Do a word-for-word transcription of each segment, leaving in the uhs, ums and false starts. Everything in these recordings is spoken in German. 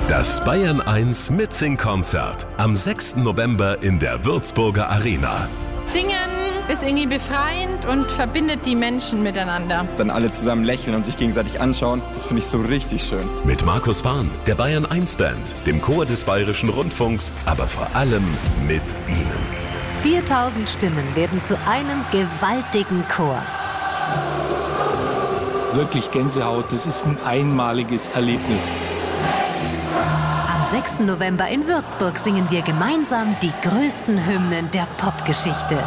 Das Bayern eins Mitsing-Konzert am sechsten November in der Würzburger Arena. Singen ist irgendwie befreiend und verbindet die Menschen miteinander. Dann alle zusammen lächeln und sich gegenseitig anschauen, das finde ich so richtig schön. Mit Markus Fahn, der Bayern eins Band, dem Chor des Bayerischen Rundfunks, aber vor allem mit Ihnen. viertausend Stimmen werden zu einem gewaltigen Chor. Wirklich Gänsehaut, das ist ein einmaliges Erlebnis. Am sechsten November in Würzburg singen wir gemeinsam die größten Hymnen der Popgeschichte.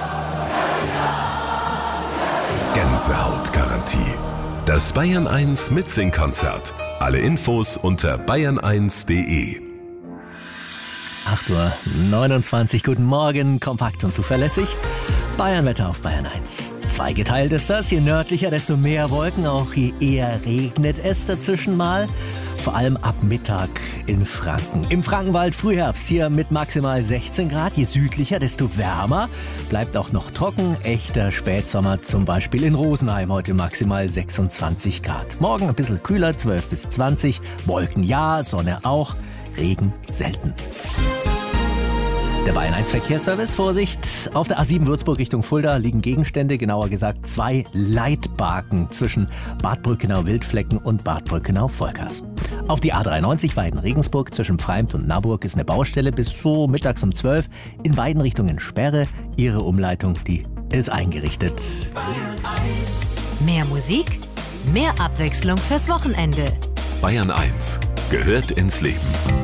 Gänsehautgarantie. Das Bayern eins Mitsing-Konzert. Alle Infos unter bayern eins punkt de. acht Uhr neunundzwanzig, guten Morgen, kompakt und zuverlässig. Bayernwetter auf Bayern eins. Zweigeteilt ist das, je nördlicher, desto mehr Wolken, auch je eher regnet es dazwischen mal. Vor allem ab Mittag in Franken. Im Frankenwald Frühherbst, hier mit maximal sechzehn Grad. Je südlicher, desto wärmer. Bleibt auch noch trocken. Echter Spätsommer, zum Beispiel in Rosenheim, heute maximal sechsundzwanzig Grad. Morgen ein bisschen kühler, zwölf bis zwanzig. Wolken ja, Sonne auch. Regen selten. Der Bayern eins Verkehrsservice, Vorsicht, auf der A sieben Würzburg Richtung Fulda liegen Gegenstände, genauer gesagt zwei Leitbarken zwischen Bad Brückenau-Wildflecken und Bad Brückenau-Volkers. Auf die A dreiundneunzig Weiden-Regensburg zwischen Pfreimt und Naburg ist eine Baustelle bis so mittags um zwölf. In beiden Richtungen Sperre, ihre Umleitung, die ist eingerichtet. Mehr Musik, mehr Abwechslung fürs Wochenende. Bayern eins gehört ins Leben.